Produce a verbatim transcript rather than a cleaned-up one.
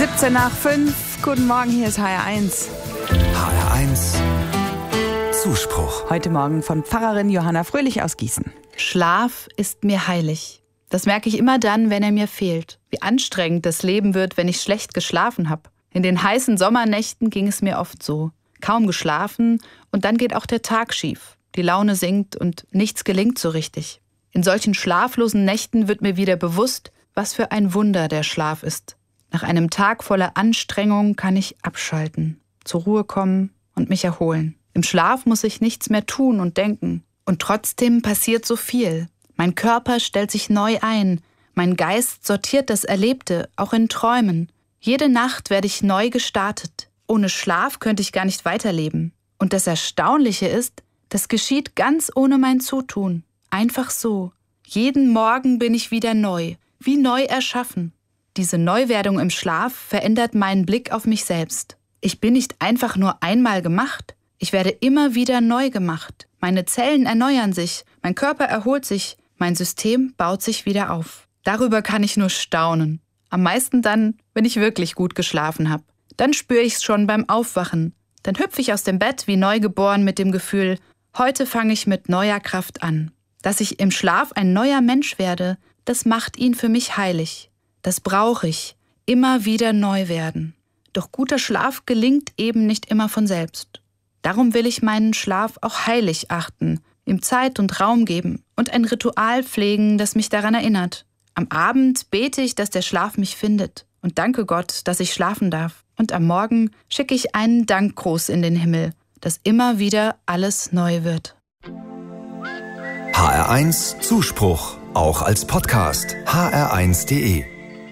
siebzehn nach fünf. Guten Morgen, hier ist H R eins. H R eins Zuspruch. Heute Morgen von Pfarrerin Johanna Fröhlich aus Gießen. Schlaf ist mir heilig. Das merke ich immer dann, wenn er mir fehlt. Wie anstrengend das Leben wird, wenn ich schlecht geschlafen habe. In den heißen Sommernächten ging es mir oft so. Kaum geschlafen und dann geht auch der Tag schief. Die Laune sinkt und nichts gelingt so richtig. In solchen schlaflosen Nächten wird mir wieder bewusst, was für ein Wunder der Schlaf ist. Nach einem Tag voller Anstrengung kann ich abschalten, zur Ruhe kommen und mich erholen. Im Schlaf muss ich nichts mehr tun und denken. Und trotzdem passiert so viel. Mein Körper stellt sich neu ein. Mein Geist sortiert das Erlebte, auch in Träumen. Jede Nacht werde ich neu gestartet. Ohne Schlaf könnte ich gar nicht weiterleben. Und das Erstaunliche ist, das geschieht ganz ohne mein Zutun. Einfach so. Jeden Morgen bin ich wieder neu, wie neu erschaffen. Diese Neuwerdung im Schlaf verändert meinen Blick auf mich selbst. Ich bin nicht einfach nur einmal gemacht. Ich werde immer wieder neu gemacht. Meine Zellen erneuern sich, mein Körper erholt sich, mein System baut sich wieder auf. Darüber kann ich nur staunen. Am meisten dann, wenn ich wirklich gut geschlafen habe. Dann spüre ich es schon beim Aufwachen. Dann hüpfe ich aus dem Bett wie neugeboren mit dem Gefühl, heute fange ich mit neuer Kraft an. Dass ich im Schlaf ein neuer Mensch werde, das macht ihn für mich heilig. Das brauche ich, immer wieder neu werden. Doch guter Schlaf gelingt eben nicht immer von selbst. Darum will ich meinen Schlaf auch heilig achten, ihm Zeit und Raum geben und ein Ritual pflegen, das mich daran erinnert. Am Abend bete ich, dass der Schlaf mich findet und danke Gott, dass ich schlafen darf. Und am Morgen schicke ich einen Dankgruß in den Himmel, dass immer wieder alles neu wird. H R eins Zuspruch, auch als Podcast. H R eins punkt de